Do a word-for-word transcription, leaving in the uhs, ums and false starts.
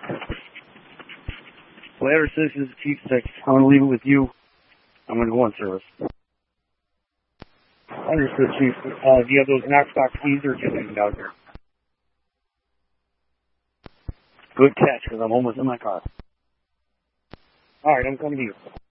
Later, six is Chief six. I'm going to leave it with you. I'm going to go on service. Understood, Chief. Uh, do you have those knockstock keys or just hanging out here? Good catch, because I'm almost in my car. All right, I'm coming to you.